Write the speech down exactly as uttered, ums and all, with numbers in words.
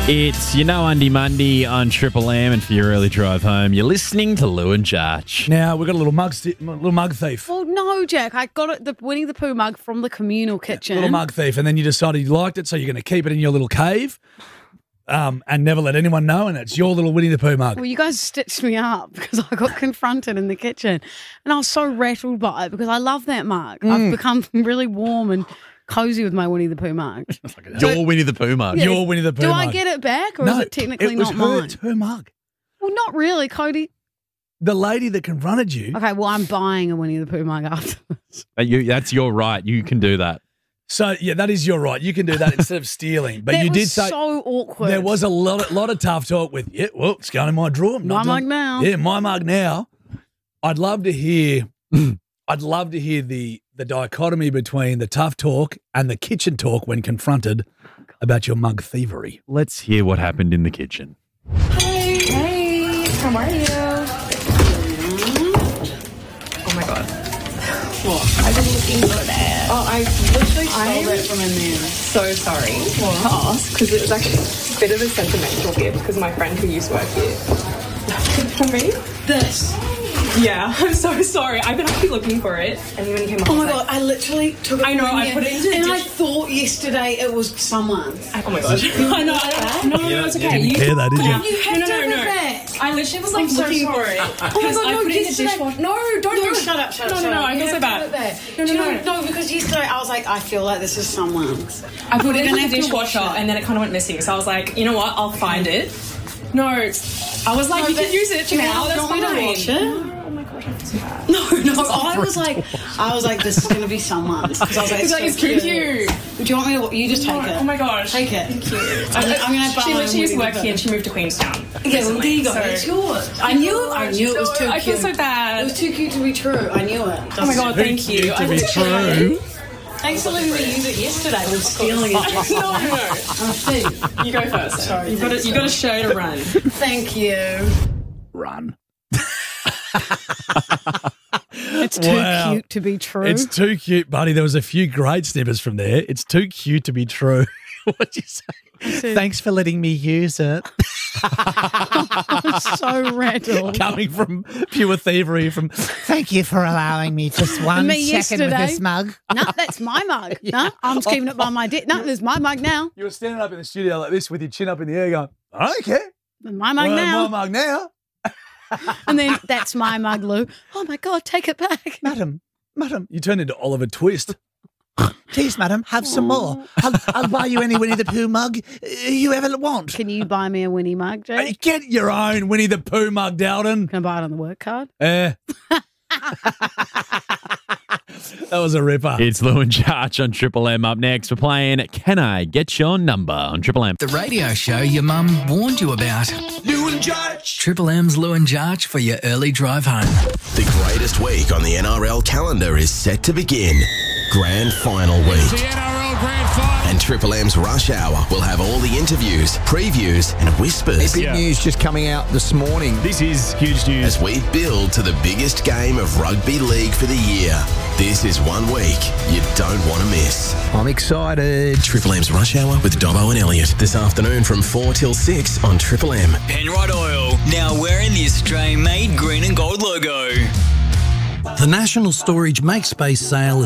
It's You Know Undy Monday on Triple M, and for your early drive home, you're listening to Lou and Jarch. Now, we've got a little mug, sti- little mug thief. Well, no, Jack. I got it, the Winnie the Pooh mug from the communal kitchen. Little mug thief. And then you decided you liked it, so you're going to keep it in your little cave um, and never let anyone know, and it's your little Winnie the Pooh mug. Well, you guys stitched me up because I got confronted in the kitchen. And I was so rattled by it because I love that mug. Mm. I've become really warm and cozy with my Winnie the Pooh mug. Your Winnie the Pooh mug. Yeah. Your Winnie the Pooh Do mug. I get it back or no, is it technically it was not her, mine? It's her mug. Well, not really, Cody. The lady that confronted you. Okay, well, I'm buying a Winnie the Pooh mug after this. That you, that's your right. You can do that. So, yeah, that is your right. You can do that instead of stealing. But that you was did say so awkward. there was a lot, of, lot of tough talk with, yeah, well, it's going in my drawer. I'm My not mug doing- now. Yeah, my mug now. I'd love to hear I'd love to hear the the dichotomy between the tough talk and the kitchen talk when confronted about your mug thievery. Let's hear what happened in the kitchen. Hey. Hey. How are you? Oh my god. What? I've been looking for that. Oh, I literally stole it from in there. So sorry to ask because it was like a bit of a sentimental gift because my friend who used to work here. For me? This. Yeah, I'm so sorry. I've been actually looking for it, and then when you came up, Oh I my was god, like, I literally took it I know, from I here, put it into the and I dish- thought yesterday it was someone's. oh my god. I know. I don't, no, no, no, it's okay. You didn't care that, did you? Yeah. You had no, to no, have no. that. I literally was like I'm so looking for sorry. it. Oh my Because god, I no, put it in the yesterday. dishwasher. No, don't No. no, shut up, shut up, No, no, shut no, up. I You feel so have to bad. put it there. No, Do you no, know, no. no, because yesterday I was like, I feel like this is someone's. I put We're it in gonna the have to dishwasher wash it. and then it kind of went missing. So I was like, you know what? I'll find it. No, I was like, No, you but can use it do you now. want- That's do you want me to fine. wash it? Oh my gosh, I feel so bad. No, no, I was like, I was like, this is gonna be someone's. Because I was like, It's it's, like, so it's too cute. Would you want me to? You just take No, it. oh my gosh. Take it. Thank you. I'm, I'm gonna buy She one literally used to with work you. here and she moved to Queenstown. Yeah, well, there you go. So- It's yours. I knew. I knew it was too No, I cute. feel so bad. It was too cute to be true. I knew it. Oh my god, thank you. To be true. Thanks for letting me use it yesterday. I was stealing it. No, no. I'm a thief. You go first. Sorry, You got a, you got a show to run. Thank you. Run. It's too Wow. cute to be true. It's too cute, buddy. There was a few great snippets from there. It's too cute to be true. What'd you say? Thanks for letting me use it. I'm so rattled. Coming from pure thievery from Thank you for allowing me just one Me second with yesterday. this mug. No, that's my mug. No, I'm just keeping it by my dick. No, there's my mug now. you were standing up in the studio like this with your chin up in the air going, I don't care. My mug Well, now. my mug now. And then that's my mug, Lou. Oh my God, take it back. Madam, madam. You turned into Oliver Twist. Please, madam, have some more. I'll, I'll buy you any Winnie the Pooh mug uh, you ever want. Can you buy me a Winnie mug, Hey, Jake? get your own Winnie the Pooh mug, Dowden. Can I buy it on the work card? Eh. That was a ripper. It's Lou and Jarch on Triple M. Up next, we're playing Can I Get Your Number on Triple M. The radio show your mum warned you about. Lou and Jarch. Triple M's Lou and Jarch for your early drive home. The greatest week on the N R L calendar is set to begin. Grand final week. The N R L Grand Final. And Triple M's Rush Hour will have all the interviews, previews, and whispers Big news just coming out this morning. This is huge news. as we build to the biggest game of rugby league for the year. This is one week you don't want to miss. I'm excited. Triple M's Rush Hour with Dobbo and Elliot this afternoon from four till six on Triple M. Penrite Oil, now wearing the Australian-made green and gold logo. The National Storage Make Space sale